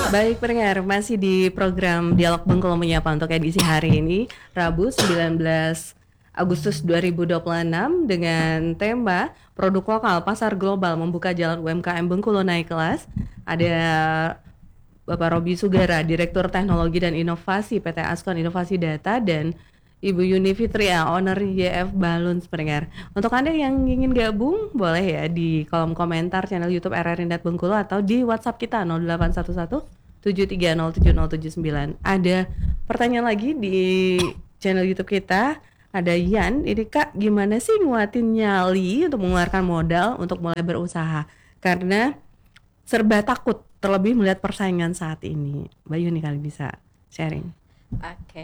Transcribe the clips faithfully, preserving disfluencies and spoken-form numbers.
Baik pendengar, masih di program Dialog Bengkulu Menyapa untuk edisi hari ini, Rabu sembilan belas Agustus dua ribu dua puluh enam dengan tema Produk Lokal Pasar Global Membuka Jalan U M K M Bengkulu Naik Kelas. Ada Bapak Robi Sugara, Direktur Teknologi dan Inovasi P T Askon Inovasi Data, dan Ibu Yuni Fitria, owner Y F Balloons pendengar. Untuk Anda yang ingin gabung, boleh ya di kolom komentar channel YouTube R R I Net Bengkulu atau di WhatsApp kita nol delapan satu satu tujuh tiga nol tujuh nol tujuh sembilan. Ada pertanyaan lagi di channel YouTube kita. Ada Yan, ini Kak, gimana sih nguatin nyali untuk mengeluarkan modal untuk mulai berusaha? Karena serba takut, terlebih melihat persaingan saat ini. Mbak Yuni kali bisa sharing. Oke. Okay.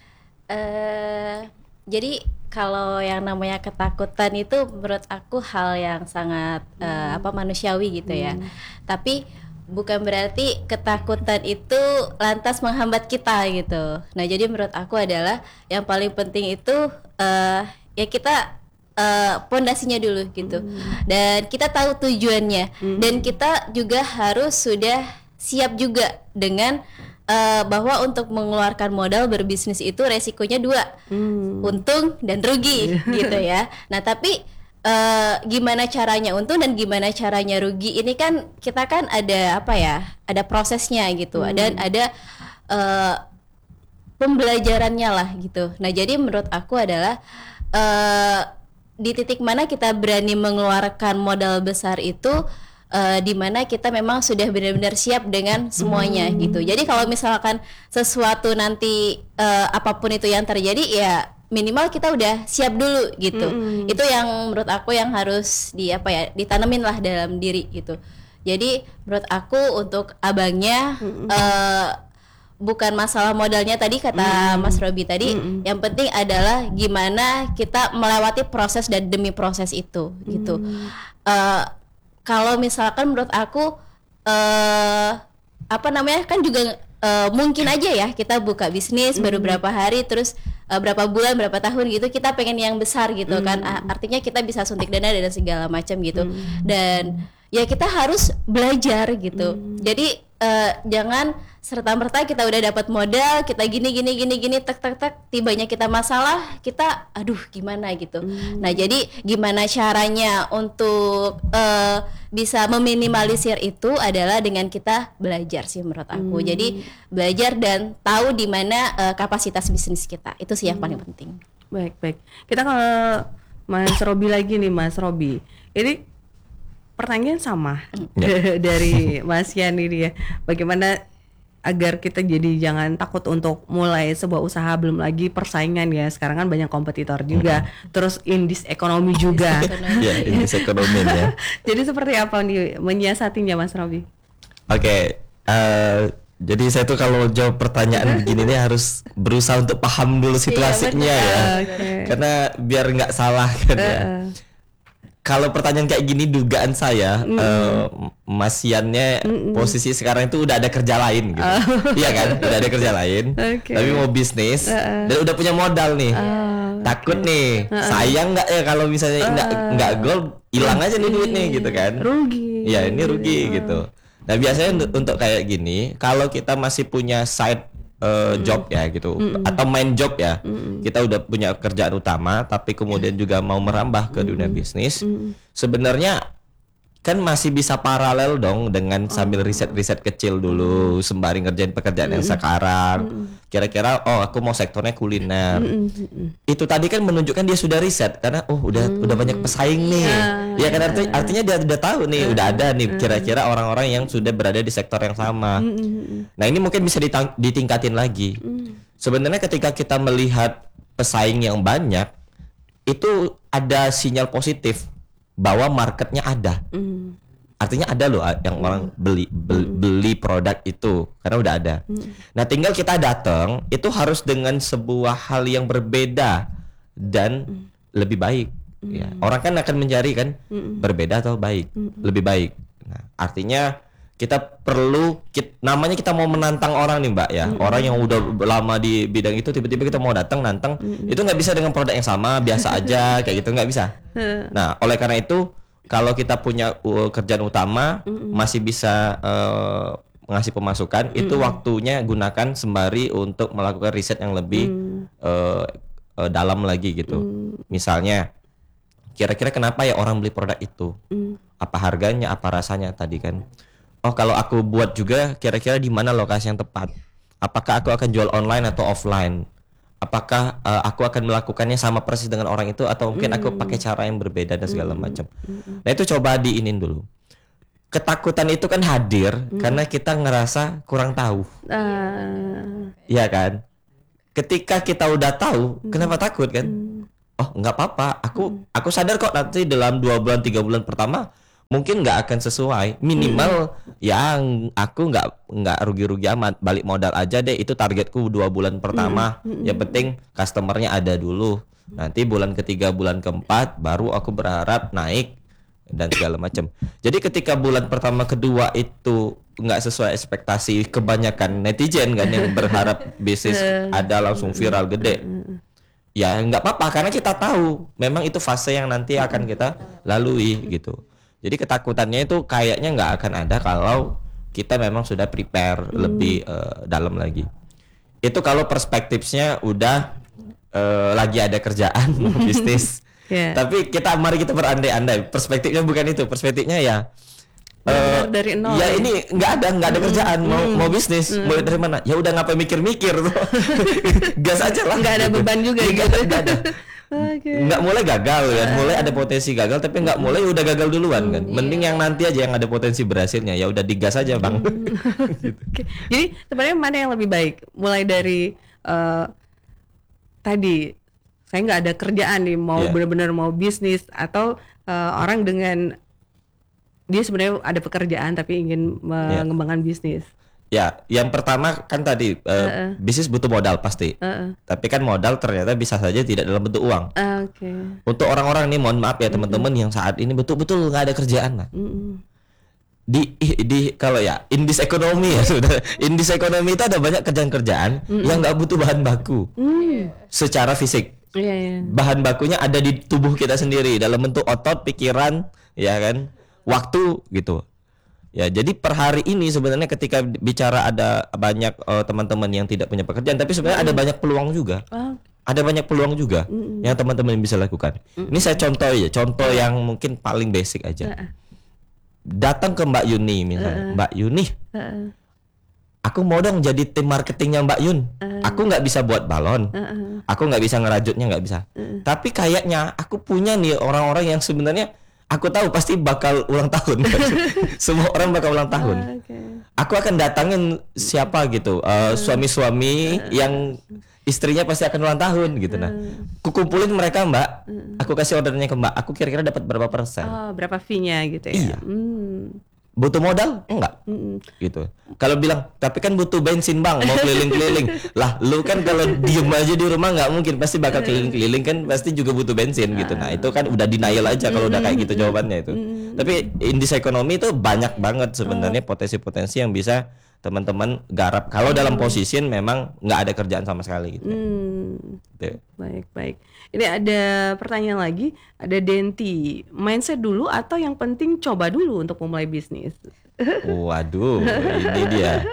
Uh, jadi kalau yang namanya ketakutan itu menurut aku hal yang sangat hmm. uh, apa manusiawi gitu ya. Hmm. Tapi bukan berarti ketakutan itu lantas menghambat kita gitu. Nah, jadi menurut aku adalah yang paling penting itu uh, ya kita pondasinya uh, dulu gitu. Hmm. Dan kita tahu tujuannya. Hmm. Dan kita juga harus sudah siap juga dengan Uh, bahwa untuk mengeluarkan modal berbisnis itu resikonya dua, hmm. untung dan rugi gitu ya. Nah tapi uh, gimana caranya untung dan gimana caranya rugi ini kan kita kan ada apa ya, ada prosesnya gitu, hmm. dan ada uh, pembelajarannya lah gitu. Nah jadi menurut aku adalah uh, di titik mana kita berani mengeluarkan modal besar itu Uh, di mana kita memang sudah benar-benar siap dengan semuanya hmm. gitu. Jadi kalau misalkan sesuatu nanti uh, apapun itu yang terjadi ya minimal kita udah siap dulu gitu. Hmm. Itu yang menurut aku yang harus di apa ya ditanemin lah dalam diri gitu. Jadi menurut aku untuk abangnya hmm. uh, bukan masalah modalnya tadi kata hmm. Mas Robi tadi, hmm. yang penting adalah gimana kita melewati proses dan demi proses itu gitu. Hmm. Uh, Kalau misalkan menurut aku uh, apa namanya kan juga uh, mungkin aja ya kita buka bisnis mm-hmm. baru berapa hari terus uh, berapa bulan berapa tahun gitu kita pengen yang besar gitu mm-hmm. kan artinya kita bisa suntik dana dan segala macam gitu mm-hmm. dan ya kita harus belajar gitu mm-hmm. jadi uh, jangan serta-merta kita udah dapat modal kita gini gini gini gini tek tek tek tibanya kita masalah kita aduh gimana gitu hmm. Nah jadi gimana caranya untuk uh, bisa meminimalisir itu adalah dengan kita belajar sih menurut aku hmm. Jadi belajar dan tahu di mana uh, kapasitas bisnis kita itu sih yang hmm. paling penting. Baik baik kita ke Mas Robi lagi nih Mas Robi ini pertanyaan sama hmm. dari Mas Yan ini ya bagaimana agar kita jadi jangan takut untuk mulai sebuah usaha, belum lagi persaingan ya sekarang kan banyak kompetitor juga hmm. terus indis ekonomi juga ya indis ekonomi ya jadi seperti apa nih menyiasatinya Mas Robi? Oke okay, uh, jadi saya tuh kalau jawab pertanyaan begini nih harus berusaha untuk paham dulu situasinya ya okay. Karena biar nggak salah kan uh. ya. Kalau pertanyaan kayak gini dugaan saya mm. uh, Mas Yannya mm-mm. posisi sekarang itu udah ada kerja lain gitu. Oh. Iya kan? Udah ada kerja lain. Okay. Tapi mau bisnis uh-uh. dan udah punya modal nih. Oh, takut okay. nih. Uh-uh. Sayang enggak ya kalau misalnya enggak uh. enggak goal hilang aja nih duit nih gitu kan. Rugi. Iya, ini rugi uh. gitu. Nah, biasanya untuk, untuk kayak gini, kalau kita masih punya side Uh, mm. job ya gitu mm-mm. atau main job ya mm-mm. kita udah punya kerjaan utama tapi kemudian juga mau merambah ke dunia mm-mm. bisnis mm-mm. sebenarnya kan masih bisa paralel dong dengan sambil riset-riset kecil dulu sembari ngerjain pekerjaan mm-mm. yang sekarang mm-mm. kira-kira oh aku mau sektornya kuliner mm-mm. itu tadi kan menunjukkan dia sudah riset karena oh udah mm-mm. udah banyak pesaing nih yeah. ya kan arti, artinya dia udah tahu nih mm-mm. udah ada nih kira-kira orang-orang yang sudah berada di sektor yang sama mm-mm. Nah ini mungkin bisa ditang- ditingkatin lagi mm. Sebenarnya ketika kita melihat pesaing yang banyak itu ada sinyal positif bahwa marketnya ada, mm. artinya ada loh yang mm. orang beli beli, mm. beli produk itu karena udah ada. Mm. Nah tinggal kita datang itu harus dengan sebuah hal yang berbeda dan mm. lebih baik. Mm. Ya, orang kan akan mencari kan mm. berbeda atau baik, mm. lebih baik. Nah artinya kita perlu kita, namanya kita mau menantang orang nih Mbak ya, mm-hmm. orang yang udah lama di bidang itu tiba-tiba kita mau datang nantang, mm-hmm. itu nggak bisa dengan produk yang sama biasa aja kayak gitu nggak bisa. Nah oleh karena itu kalau kita punya uh, kerjaan utama mm-hmm. masih bisa uh, ngasih pemasukan, mm. itu waktunya gunakan sembari untuk melakukan riset yang lebih mm. uh, uh, dalam lagi gitu. Mm. Misalnya, kira-kira kenapa ya orang beli produk itu? Mm. Apa harganya, apa rasanya tadi kan? Oh, kalau aku buat juga, kira-kira di mana lokasi yang tepat? Apakah aku akan jual online atau offline? Apakah uh, aku akan melakukannya sama persis dengan orang itu atau mungkin mm. aku pakai cara yang berbeda dan segala macam. Mm. Nah itu coba diinin dulu. Ketakutan itu kan hadir mm. karena kita ngerasa kurang tahu. Uh. Iya kan? Ketika kita udah tahu, mm. kenapa takut kan? Mm. Oh nggak apa-apa. Aku mm. aku sadar kok nanti dalam dua bulan tiga bulan pertama mungkin nggak akan sesuai, minimal hmm. yang aku nggak nggak rugi-rugi amat, balik modal aja deh, itu targetku dua bulan pertama. Hmm. Yang penting customernya ada dulu, nanti bulan ketiga bulan keempat baru aku berharap naik dan segala macam. Jadi ketika bulan pertama kedua itu nggak sesuai ekspektasi kebanyakan netizen kan yang berharap bisnis ada langsung viral gede, ya nggak apa-apa karena kita tahu memang itu fase yang nanti akan kita lalui gitu. Jadi ketakutannya itu kayaknya nggak akan ada kalau kita memang sudah prepare hmm. lebih uh, dalam lagi. Itu kalau perspektifnya udah uh, lagi ada kerjaan bisnis. Yeah. Tapi kita mari kita berandai-andai. Perspektifnya bukan itu. Perspektifnya ya uh, dari nol. Ya ini nggak ada nggak ada kerjaan hmm. mau mau bisnis hmm. mulai dari mana? Ya udah ngapain mikir-mikir tuh. Gas aja lah. Nggak ada gitu. Beban juga. Nggak ada. Nggak ada. Okay. Nggak mulai gagal kan, mulai ada potensi gagal tapi nggak mulai udah gagal duluan kan. Mending yang nanti aja yang ada potensi berhasilnya, ya udah digas aja bang. Gitu. Okay. Jadi sebenarnya mana yang lebih baik? Mulai dari uh, tadi saya nggak ada kerjaan nih, mau yeah. benar-benar mau bisnis atau uh, orang dengan dia sebenarnya ada pekerjaan tapi ingin mengembangkan yeah. bisnis. Ya, yang pertama kan tadi uh, uh-uh. bisnis butuh modal pasti. Uh-uh. Tapi kan modal ternyata bisa saja tidak dalam bentuk uang. Uh, Oke. Okay. Untuk orang-orang nih, mohon maaf ya teman-teman uh-uh. yang saat ini betul-betul nggak ada kerjaan lah. Uh-uh. Di di kalau ya in this economy ya sudah. In this economy itu ada banyak kerjaan-kerjaan uh-uh. yang nggak butuh bahan baku uh-uh. secara fisik. Yeah, yeah. Bahan bakunya ada di tubuh kita sendiri dalam bentuk otot, pikiran, ya kan, waktu gitu. Ya, jadi per hari ini sebenarnya ketika bicara ada banyak uh, teman-teman yang tidak punya pekerjaan, tapi sebenarnya mm. ada banyak peluang juga. Oh. Ada banyak peluang juga mm. yang teman-teman bisa lakukan. Mm. Ini saya contoh ya, contoh mm. yang mungkin paling basic aja. Uh. Datang ke Mbak Yuni misalnya, uh. Mbak Yuni, uh. aku mau dong jadi tim marketingnya Mbak Yun. Uh. Aku nggak bisa buat balon, uh. aku nggak bisa ngerajutnya, nggak bisa. Uh. Tapi kayaknya aku punya nih orang-orang yang sebenarnya aku tahu pasti bakal ulang tahun. Semua orang bakal ulang tahun. Oh, okay. Aku akan datangin siapa gitu, uh, suami-suami uh, yang istrinya pasti akan ulang tahun gitu. Uh, nah, kukumpulin mereka Mbak. Uh, aku kasih ordernya ke Mbak. Aku kira-kira dapat berapa persen? Oh, berapa fee-nya gitu ya? Iya. Hmm. Butuh modal? Enggak. Mm-mm. Gitu. Kalau bilang, tapi kan butuh bensin bang, mau keliling-keliling. Lah, lu kan kalau diem aja di rumah nggak mungkin, pasti bakal keliling-keliling kan, pasti juga butuh bensin gitu. Nah itu kan udah denial aja kalau udah kayak gitu jawabannya itu. Tapi in this economy itu banyak banget sebenarnya potensi-potensi yang bisa teman-teman garap. Kalau dalam posisi memang nggak ada kerjaan sama sekali gitu. Hmm. Gitu. Baik baik. Ini ada pertanyaan lagi, ada Denti, mindset dulu atau yang penting coba dulu untuk memulai bisnis? Waduh, ini dia.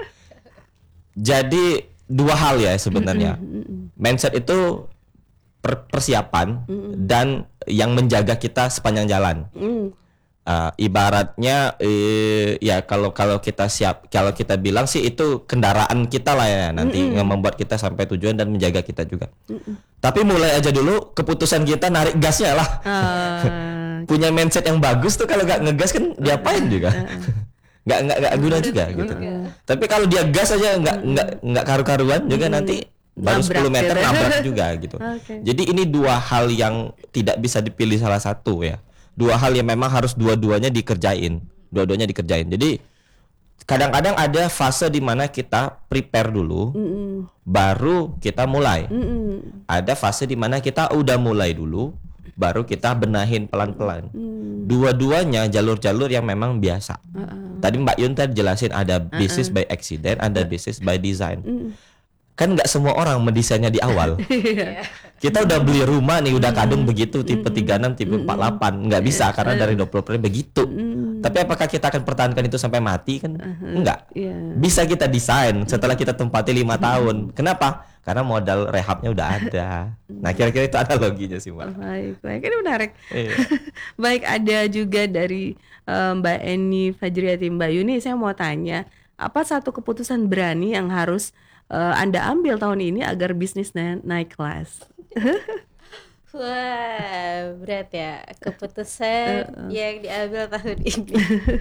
Jadi dua hal ya sebenarnya. Mindset itu per- persiapan dan yang menjaga kita sepanjang jalan. Uh, ibaratnya eh, ya kalau kalau kita siap kalau kita bilang sih itu kendaraan kita lah ya nanti mm-mm. yang membuat kita sampai tujuan dan menjaga kita juga. Mm-mm. Tapi mulai aja dulu keputusan kita narik gasnya lah. Uh, Punya mindset yang bagus tuh kalau nggak ngegas kan diapain juga. nggak nggak nggak guna juga gitu. Uh, Tapi kalau dia gas aja nggak nggak nggak karu-karuan juga mm-mm. nanti baru nabrak sepuluh meter gitu. Nabrak juga gitu. Okay. Jadi ini dua hal yang tidak bisa dipilih salah satu ya. Dua hal yang memang harus dua-duanya dikerjain, dua-duanya dikerjain. Jadi kadang-kadang ada fase di mana kita prepare dulu, mm-mm. baru kita mulai. Mm-mm. Ada fase di mana kita udah mulai dulu, baru kita benahin pelan-pelan. Mm. Dua-duanya jalur-jalur yang memang biasa. Uh-uh. Tadi Mbak Yun tadi jelasin ada uh-uh. business by accident, ada business by design. Mm. Kan nggak semua orang mendesainnya di awal. Kita udah beli rumah nih, udah kadung begitu, tipe tiga puluh enam, tipe empat puluh delapan. Nggak bisa, karena dari dua puluh persen begitu. Tapi apakah kita akan pertahankan itu sampai mati kan? Uh-huh. Enggak. Yeah. Bisa kita desain setelah kita tempati lima tahun. Kenapa? Karena modal rehabnya udah ada. Nah, kira-kira itu analoginya sih, Mbak. Baik, baik. Ini menarik. Iya. Baik, ada juga dari uh, Mbak Eni Fajriati. Mbak Yuni, saya mau tanya, apa satu keputusan berani yang harus uh, Anda ambil tahun ini agar bisnis na- naik kelas? Wah, berat ya keputusan uh, uh. yang diambil tahun ini.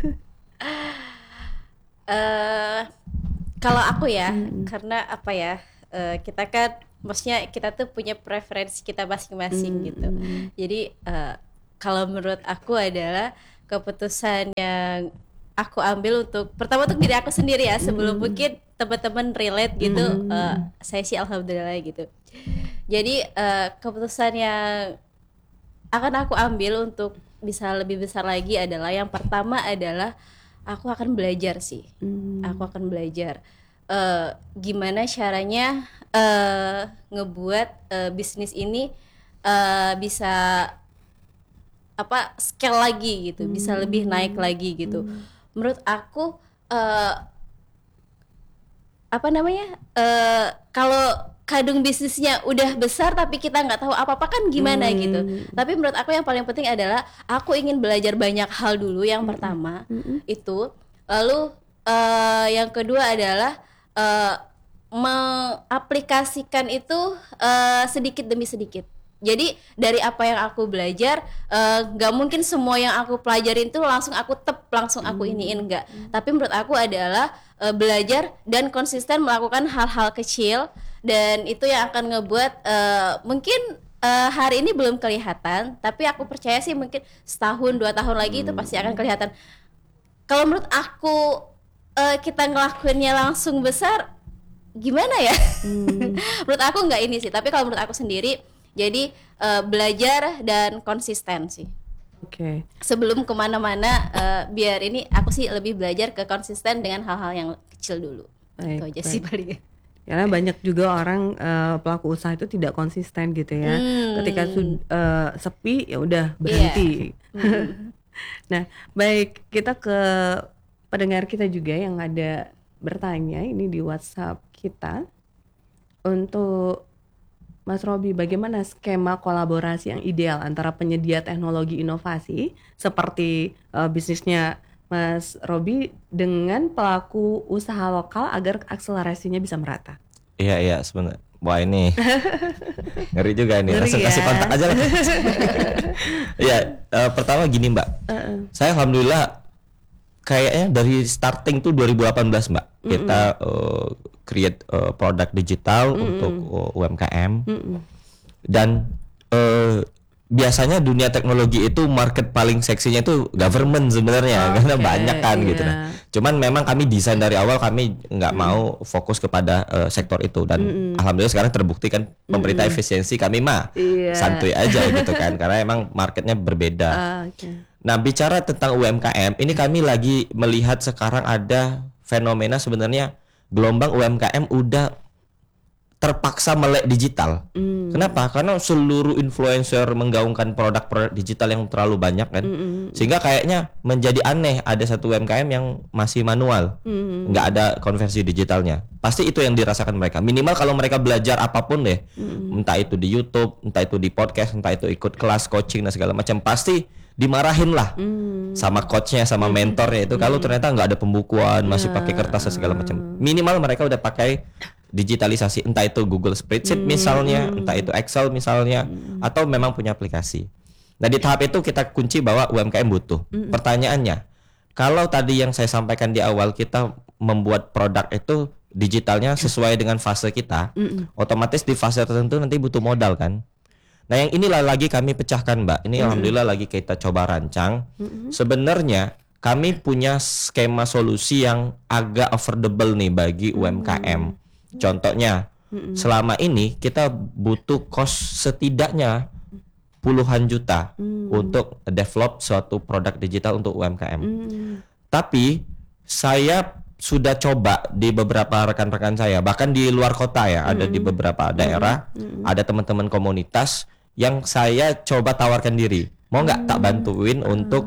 uh, kalau aku ya, hmm. karena apa ya, uh, kita kan, maksudnya kita tuh punya preferensi kita masing-masing hmm. gitu. Jadi uh, kalau menurut aku adalah keputusan yang aku ambil untuk pertama untuk diri aku sendiri ya, sebelum hmm. mungkin teman-teman relate gitu, hmm. uh, saya sih alhamdulillah gitu. Jadi uh, keputusan yang akan aku ambil untuk bisa lebih besar lagi adalah yang pertama adalah aku akan belajar sih, hmm. aku akan belajar uh, gimana caranya uh, ngebuat uh, bisnis ini uh, bisa apa scale lagi gitu, hmm. bisa lebih naik lagi gitu. Hmm. Menurut aku uh, apa namanya uh, kalau kadung bisnisnya udah besar tapi kita nggak tahu apa-apa kan gimana hmm. gitu. Tapi menurut aku yang paling penting adalah aku ingin belajar banyak hal dulu yang hmm. pertama hmm. itu. Lalu uh, yang kedua adalah uh, mengaplikasikan itu uh, sedikit demi sedikit. Jadi dari apa yang aku belajar nggak uh, mungkin semua yang aku pelajarin tuh langsung aku tep langsung aku hmm. iniin enggak. Hmm. Tapi menurut aku adalah uh, belajar dan konsisten melakukan hal-hal kecil. Dan itu yang akan ngebuat uh, mungkin uh, hari ini belum kelihatan, tapi aku percaya sih mungkin setahun dua tahun lagi hmm. itu pasti akan kelihatan. Kalau menurut aku uh, kita ngelakuinnya langsung besar, gimana ya? Hmm. Menurut aku nggak ini sih, tapi kalau menurut aku sendiri, jadi uh, belajar dan konsisten sih. Oke. Okay. Sebelum kemana-mana, uh, biar ini aku sih lebih belajar ke konsisten dengan hal-hal yang kecil dulu. Baik, itu aja baik. Sih paling. Karena banyak juga orang uh, pelaku usaha itu tidak konsisten gitu ya. Hmm. Ketika su- uh, sepi ya udah berhenti. Yeah. Hmm. Nah, baik, kita ke pendengar kita juga yang ada bertanya ini di WhatsApp kita. Untuk Mas Robi, bagaimana skema kolaborasi yang ideal antara penyedia teknologi inovasi seperti uh, bisnisnya Mas Robi dengan pelaku usaha lokal agar akselerasinya bisa merata? Iya iya sebenarnya. Wah ini ngeri juga nih. Langsung ya? Kasih kontak aja lah. Iya uh, pertama gini Mbak, uh-uh. saya alhamdulillah kayaknya dari starting tuh dua ribu delapan belas Mbak, mm-mm. kita uh, create uh, produk digital mm-mm. untuk uh, U M K M mm-mm. dan uh, biasanya dunia teknologi itu market paling seksinya itu government sebenarnya, okay, karena banyak kan yeah. gitu. Nah, cuman memang kami desain dari awal kami nggak mm. mau fokus kepada uh, sektor itu dan mm. alhamdulillah sekarang terbukti kan pemerintah mm. efisiensi kami mah yeah. santuy aja gitu kan, karena emang marketnya berbeda. Uh, okay. Nah bicara tentang U M K M ini kami lagi melihat sekarang ada fenomena sebenarnya gelombang U M K M udah terpaksa melek digital. Mm. Kenapa? Karena seluruh influencer menggaungkan produk-produk digital yang terlalu banyak kan, mm-hmm. sehingga kayaknya menjadi aneh ada satu U M K M yang masih manual, mm-hmm. nggak ada konversi digitalnya. Pasti itu yang dirasakan mereka. Minimal kalau mereka belajar apapun deh, mm-hmm. entah itu di YouTube, entah itu di podcast, entah itu ikut kelas coaching dan segala macam, pasti dimarahin lah mm. sama coachnya, sama mentornya itu. Mm. Kalau ternyata nggak ada pembukuan, masih pakai kertas dan segala macam. Minimal mereka udah pakai digitalisasi, entah itu Google Spreadsheet hmm. misalnya, entah itu Excel misalnya, hmm. atau memang punya aplikasi. Nah di tahap itu kita kunci bahwa U M K M butuh. Hmm. Pertanyaannya, kalau tadi yang saya sampaikan di awal kita membuat produk itu digitalnya sesuai dengan fase kita, hmm. otomatis di fase tertentu nanti butuh modal kan. Nah yang inilah lagi kami pecahkan Mbak. Ini hmm. alhamdulillah lagi kita coba rancang. Hmm. Sebenarnya kami punya skema solusi yang agak affordable nih bagi U M K M. Hmm. Contohnya, mm-mm. selama ini kita butuh cost setidaknya puluhan juta mm. untuk develop suatu produk digital untuk U M K M. Mm. Tapi saya sudah coba di beberapa rekan-rekan saya, bahkan di luar kota ya, mm. ada di beberapa daerah, mm. ada teman-teman komunitas yang saya coba tawarkan diri. Mau nggak mm. tak bantuin mm. untuk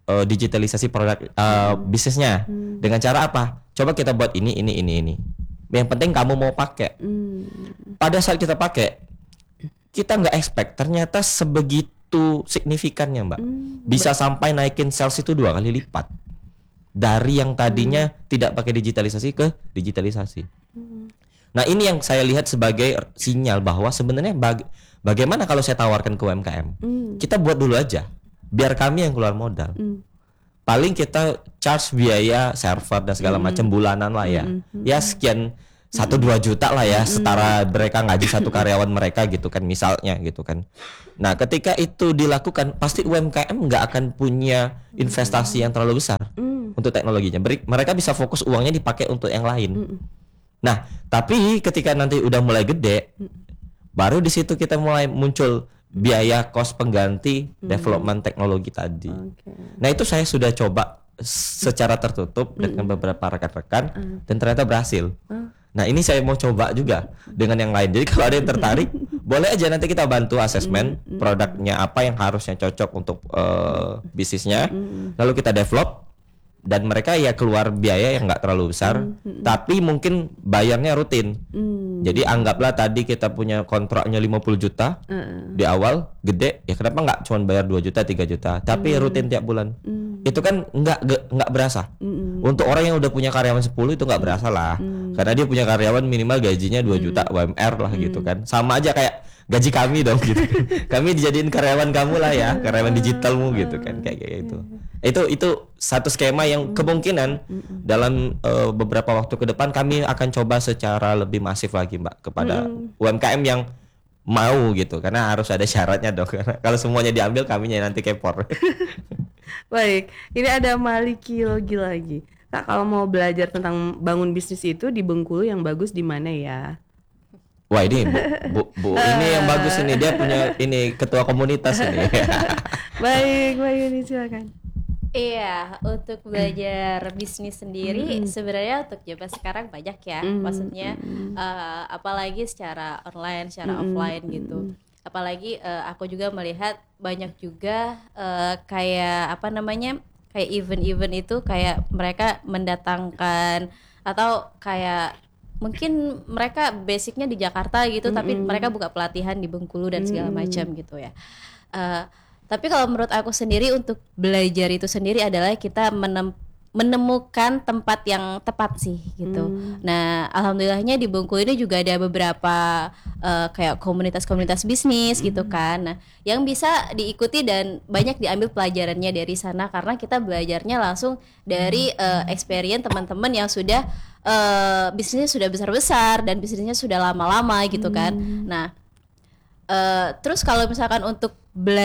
uh, digitalisasi produk uh, bisnisnya. Hmm. Dengan cara apa? Coba kita buat ini ini ini ini. Yang penting kamu mau pakai. Hmm. Pada saat kita pakai, kita nggak expect ternyata sebegitu signifikannya, Mbak. Hmm. Bisa sampai naikin sales itu dua kali lipat dari yang tadinya hmm. tidak pakai digitalisasi ke digitalisasi. Hmm. Nah, ini yang saya lihat sebagai sinyal bahwa sebenarnya baga- bagaimana kalau saya tawarkan ke U M K M. Hmm. Kita buat dulu aja, biar kami yang keluar modal. Hmm. Paling kita charge biaya server dan segala hmm. macam bulanan lah ya. Hmm. Ya sekian satu dua juta lah ya, setara mereka ngaji satu karyawan mereka gitu kan misalnya gitu kan. Nah, ketika itu dilakukan pasti U M K M nggak akan punya investasi yang terlalu besar mm. untuk teknologinya. Mereka bisa fokus uangnya dipakai untuk yang lain. Mm. Nah, tapi ketika nanti udah mulai gede, mm. baru di situ kita mulai muncul biaya kos pengganti mm. development teknologi tadi. Okay. Nah, itu saya sudah coba secara tertutup mm. dengan beberapa rekan-rekan mm. dan ternyata berhasil. Mm. Nah, ini saya mau coba juga dengan yang lain. Jadi kalau ada yang tertarik, boleh aja nanti kita bantu asesmen mm, mm, produknya apa yang harusnya cocok untuk uh, bisnisnya. Mm, lalu kita develop dan mereka ya keluar biaya yang nggak terlalu besar, mm, mm, tapi mungkin bayarnya rutin. Mm, Jadi anggaplah tadi kita punya kontraknya lima puluh juta mm, di awal, gede. Ya kenapa nggak cuma bayar dua juta, tiga juta, tapi mm, rutin tiap bulan. Mm, itu kan nggak nggak berasa. Mm, Untuk orang yang udah punya karyawan sepuluh itu nggak berasa lah. Mm, Karena dia punya karyawan minimal gajinya dua juta U M R lah gitu kan. Sama aja kayak gaji kami dong gitu kan. Kami dijadiin karyawan kamu lah ya, karyawan digitalmu gitu kan, kayak kayak gitu. Itu itu satu skema yang kemungkinan dalam uh, beberapa waktu ke depan kami akan coba secara lebih masif lagi, Mbak, kepada U M K M yang mau gitu. Karena harus ada syaratnya dong. Karena kalau semuanya diambil kaminya nanti kepor. Baik, ini ada Maliki Logi lagi. Kak, kalau mau belajar tentang bangun bisnis itu di Bengkulu yang bagus di mana ya? Wah, ini Bu, Bu, Bu ini yang bagus ini, dia punya ini ketua komunitas ini. Baik, Mbak Yuni silakan. Iya, untuk belajar bisnis sendiri mm. sebenarnya untuk zaman sekarang banyak ya. Mm. Maksudnya uh, apalagi secara online, secara mm. offline gitu. Apalagi uh, aku juga melihat banyak juga uh, kayak apa namanya? kayak event-event itu kayak mereka mendatangkan atau kayak mungkin mereka basicnya di Jakarta gitu, mm-hmm. tapi mereka buka pelatihan di Bengkulu dan segala macam gitu ya. Uh, tapi kalau menurut aku sendiri untuk belajar itu sendiri adalah kita menem- menemukan tempat yang tepat sih gitu. Mm. Nah, alhamdulillahnya di Bengkulu ini juga ada beberapa uh, kayak komunitas-komunitas bisnis mm. gitu kan. Nah, yang bisa diikuti dan banyak diambil pelajarannya dari sana karena kita belajarnya langsung dari uh, experience teman-teman yang sudah uh, bisnisnya sudah besar-besar dan bisnisnya sudah lama-lama gitu kan. Mm. Nah, uh, terus kalau misalkan untuk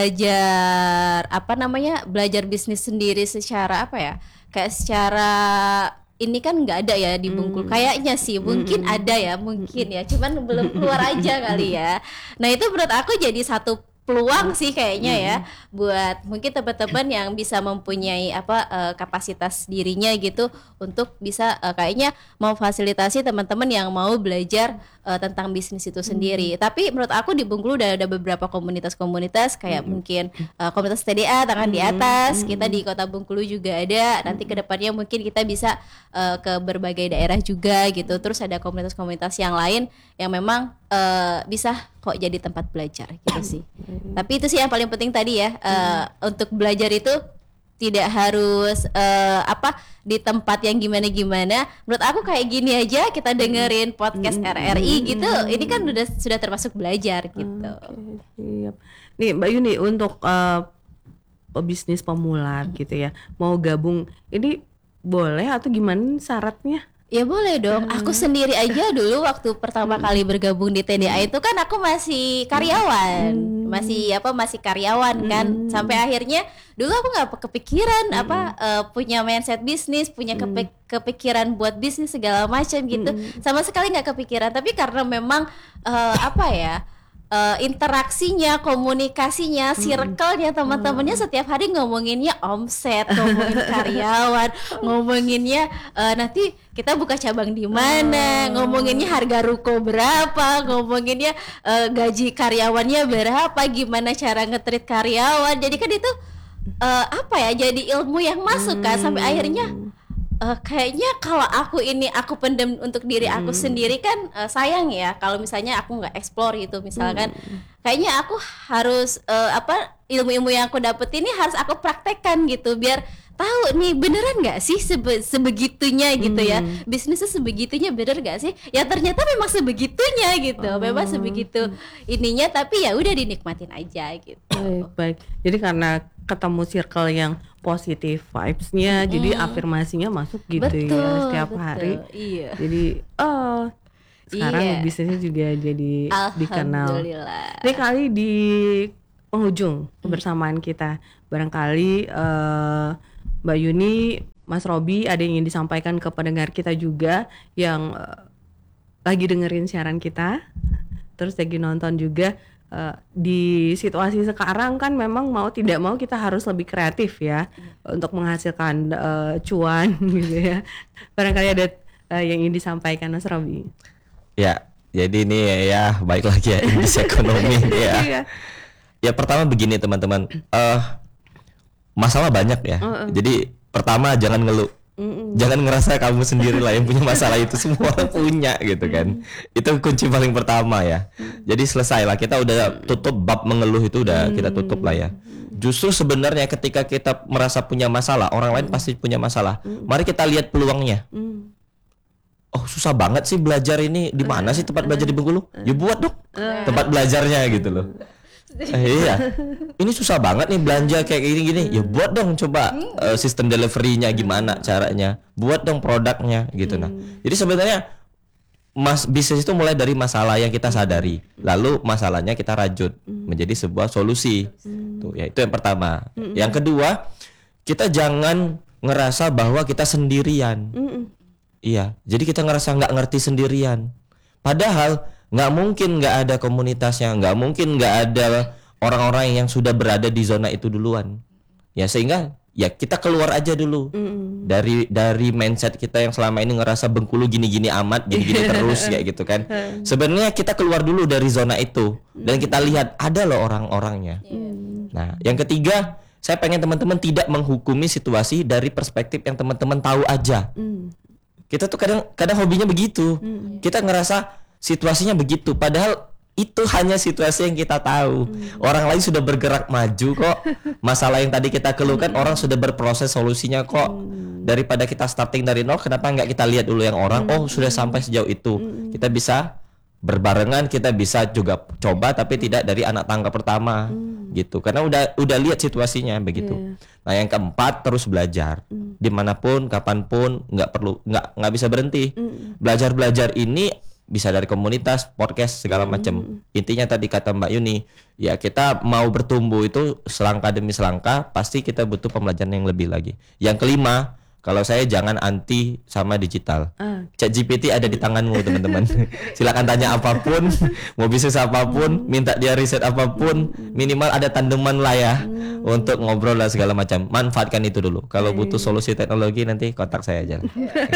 belajar apa namanya? belajar bisnis sendiri secara apa ya? Kayak secara ini kan nggak ada ya di Bengkulu. Mm. Kayaknya sih mungkin mm. ada ya, mungkin ya. Cuman belum keluar aja kali ya. Nah, itu menurut aku jadi satu peluang sih kayaknya ya buat mungkin teman-teman yang bisa mempunyai apa uh, kapasitas dirinya gitu untuk bisa uh, kayaknya memfasilitasi teman-teman yang mau belajar uh, tentang bisnis itu sendiri. Hmm. Tapi menurut aku di Bengkulu udah ada beberapa komunitas-komunitas kayak hmm. mungkin uh, komunitas T D A tangan hmm. di atas. Kita di Kota Bengkulu juga ada. Nanti kedepannya mungkin kita bisa uh, ke berbagai daerah juga gitu. Terus ada komunitas-komunitas yang lain yang memang uh, bisa kok jadi tempat belajar gitu sih. Tapi itu sih yang paling penting tadi ya, uh, hmm. untuk belajar itu tidak harus uh, apa di tempat yang gimana-gimana. Menurut aku kayak gini aja kita dengerin podcast hmm. R R I gitu, ini kan udah sudah termasuk belajar gitu. Okay, siap. Nih Mbak Yuni untuk uh, bisnis pemula gitu ya, mau gabung ini boleh atau gimana syaratnya? Ya boleh dong. Hmm. Aku sendiri aja dulu waktu pertama hmm. kali bergabung di T D A itu kan aku masih karyawan, hmm. masih apa masih karyawan kan. Hmm. Sampai akhirnya dulu aku nggak kepikiran hmm. apa uh, punya mindset bisnis, punya kepe- kepikiran buat bisnis segala macam gitu. Hmm. Sama sekali nggak kepikiran. Tapi karena memang uh, apa ya? Uh, interaksinya, komunikasinya, circle-nya teman-temannya setiap hari ngomonginnya omset, ngomongin karyawan, ngomonginnya uh, nanti kita buka cabang di mana, ngomonginnya harga ruko berapa, ngomonginnya uh, gaji karyawannya berapa, gimana cara nge-treat karyawan. Jadi kan itu uh, apa ya, jadi ilmu yang masuk kan sampai akhirnya Uh, kayaknya kalau aku ini aku pendem untuk diri aku hmm. sendiri kan uh, sayang ya kalau misalnya aku nggak explore gitu misalkan hmm. kayaknya aku harus uh, apa ilmu-ilmu yang aku dapet ini harus aku praktekkan gitu biar tahu nih beneran nggak sih sebe- sebegitunya gitu ya hmm. bisnisnya sebegitunya bener nggak sih ya ternyata memang sebegitunya gitu oh. memang sebegitu ininya tapi ya udah dinikmatin aja gitu. Baik, baik. Jadi karena ketemu circle yang positif vibes-nya, mm. jadi afirmasinya masuk gitu betul, ya setiap betul, hari. Iya. Jadi oh sekarang iya. bisnisnya juga jadi dikenal. Alhamdulillah. Ini kali di penghujung kebersamaan kita, barangkali uh, Mbak Yuni, Mas Robi ada yang ingin disampaikan ke pendengar kita juga yang uh, lagi dengerin siaran kita, terus lagi nonton juga. Uh, di situasi sekarang kan memang mau tidak mau kita harus lebih kreatif ya hmm. untuk menghasilkan uh, cuan gitu ya. Barangkali ada uh, yang ingin disampaikan Mas Robi. Ya, jadi ini ya baik lagi ya indeks ekonomi ya. Ya pertama begini teman-teman, uh, masalah banyak ya. Uh, uh. Jadi pertama jangan ngeluh. Mm-mm. Jangan ngerasa kamu sendiri lah yang punya masalah, itu semua orang punya gitu kan. Mm. Itu kunci paling pertama ya. Mm. Jadi selesai lah, kita udah tutup bab mengeluh itu udah mm. kita tutup lah ya. Justru sebenarnya ketika kita merasa punya masalah, orang lain mm. pasti punya masalah. Mm. Mari kita lihat peluangnya. Mm. Oh susah banget sih belajar ini, di mana sih tempat belajar di Bengkulu? Ya buat dong tempat belajarnya gitu loh. Eh, iya, ini susah banget nih belanja kayak gini-gini. Ya buat dong coba uh, sistem deliverynya gimana caranya. Buat dong produknya gitu. Nah, jadi sebenarnya mas bisnis itu mulai dari masalah yang kita sadari, lalu masalahnya kita rajut menjadi sebuah solusi. Tuh, ya itu yang pertama. Yang kedua, kita jangan ngerasa bahwa kita sendirian. Iya, jadi kita ngerasa nggak ngerti sendirian. Padahal nggak mungkin nggak ada komunitasnya, nggak mungkin nggak ada orang-orang yang sudah berada di zona itu duluan. Ya sehingga ya kita keluar aja dulu mm. dari dari mindset kita yang selama ini ngerasa Bengkulu gini-gini amat, gini-gini terus kayak gitu kan. Sebenarnya kita keluar dulu dari zona itu dan kita lihat ada loh orang-orangnya. Mm. Nah, yang ketiga, saya pengen teman-teman tidak menghukumi situasi dari perspektif yang teman-teman tahu aja. Mm. Kita tuh kadang kadang hobinya begitu. Mm. Kita ngerasa situasinya begitu, padahal itu hanya situasi yang kita tahu. Hmm. Orang lain sudah bergerak maju kok. Masalah yang tadi kita keluhkan hmm. orang sudah berproses solusinya kok. Hmm. Daripada kita starting dari nol, kenapa nggak kita lihat dulu yang orang hmm. oh sudah sampai sejauh itu. Hmm. Kita bisa berbarengan, kita bisa juga coba tapi tidak dari anak tangga pertama hmm. gitu. Karena udah udah lihat situasinya begitu. Yeah. Nah, yang keempat, terus belajar. Hmm. Dimanapun, kapanpun, nggak perlu nggak nggak bisa berhenti. Hmm. Belajar-belajar ini bisa dari komunitas, podcast, segala macam. Mm. Intinya tadi kata Mbak Yuni, ya kita mau bertumbuh itu selangkah demi selangkah, pasti kita butuh pembelajaran yang lebih lagi. Yang kelima, kalau saya jangan anti sama digital. Uh. ChatGPT ada di tanganmu teman-teman. Silakan tanya apapun, mau bisnis apapun, mm. minta dia riset apapun, mm. minimal ada tandeman lah ya mm. untuk ngobrol dan segala macam. Manfaatkan itu dulu. Kalau butuh solusi teknologi nanti kontak saya aja.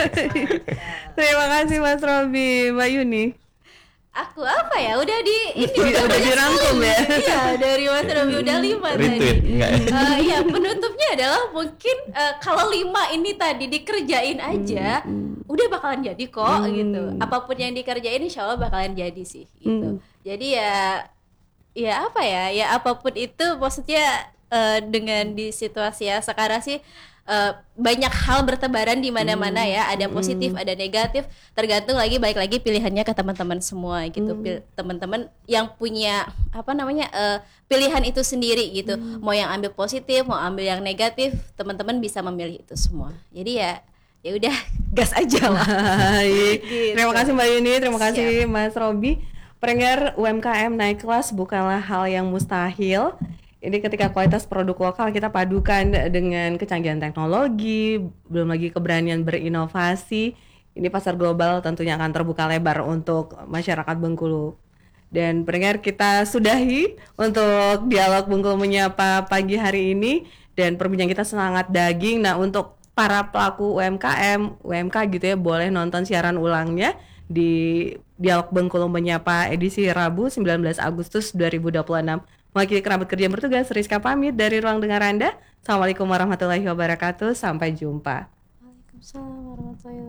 Terima kasih Mas Robi. Mbak Yuni, aku apa ya udah di ini udah, udah dirangkum ya. Iya, dari Mas Robi udah lima retweet, tadi. Enggak ya? Uh, ya penutupnya adalah mungkin uh, kalau lima ini tadi dikerjain aja, hmm. udah bakalan jadi kok hmm. gitu. Apapun yang dikerjain insya Allah bakalan jadi sih gitu. Hmm. Jadi ya ya apa ya ya apapun itu maksudnya uh, dengan di situasi ya sekarang sih. Uh, banyak hal bertebaran di mana-mana hmm. ya, ada positif, hmm. ada negatif, tergantung lagi baik lagi pilihannya ke teman-teman semua gitu. Hmm. Pil- teman-teman yang punya apa namanya uh, pilihan itu sendiri gitu. Hmm. Mau yang ambil positif, mau ambil yang negatif, teman-teman bisa memilih itu semua. Jadi ya ya udah gas aja lah. Gitu. Terima kasih Mbak Yuni, terima kasih Siap. Mas Robi. Pendengar, U M K M naik kelas bukanlah hal yang mustahil. Ini ketika kualitas produk lokal kita padukan dengan kecanggihan teknologi, belum lagi keberanian berinovasi. Ini pasar global tentunya akan terbuka lebar untuk masyarakat Bengkulu. Dan pendengar, kita sudahi untuk dialog Bengkulu Menyapa pagi hari ini. Dan perbincangan kita sangat daging. Nah, untuk para pelaku U M K M, U M K gitu ya, boleh nonton siaran ulangnya di Dialog Bengkulu Menyapa edisi Rabu sembilan belas Agustus dua ribu dua puluh enam. Mewakili kerabat kerja yang bertugas, Rizka pamit dari ruang dengar Anda. Assalamualaikum warahmatullahi wabarakatuh. Sampai jumpa. Waalaikumsalam warahmatullahi wabarakatuh.